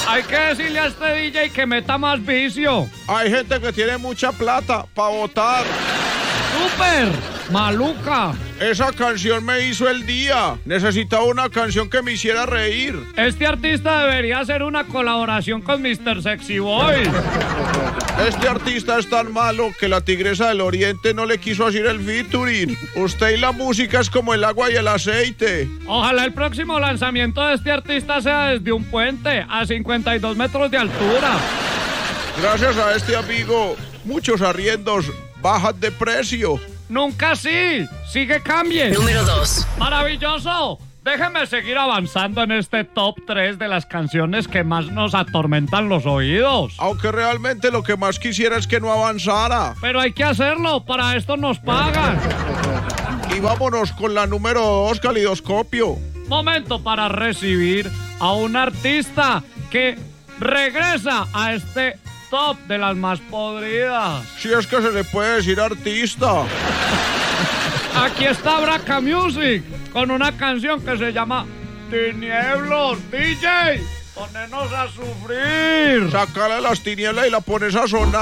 Hay que decirle a este DJ que meta más vicio. Hay gente que tiene mucha plata para votar. ¡Súper! ¡Maluca! Esa canción me hizo el día. Necesitaba una canción que me hiciera reír. Este artista debería hacer una colaboración con Mr. Sexy Boy. Este artista es tan malo que la Tigresa del Oriente no le quiso hacer el featuring. Usted y la música es como el agua y el aceite. Ojalá el próximo lanzamiento de este artista sea desde un puente a 52 metros de altura. Gracias a este amigo, muchos arriendos bajan de precio. Nunca sí. Sigue cambie. Número 2. Maravilloso. Déjeme seguir avanzando en este top 3 de las canciones que más nos atormentan los oídos. Aunque realmente lo que más quisiera es que no avanzara. Pero hay que hacerlo, para esto nos pagan. Y vámonos con la número 2, Calidoscopio. Momento para recibir a un artista que regresa a este top de las más podridas. Si es que se le puede decir artista. Aquí está Braca Music con una canción que se llama Tinieblos. DJ, ponenos a sufrir. Sácale las tinieblas y la pones a sonar.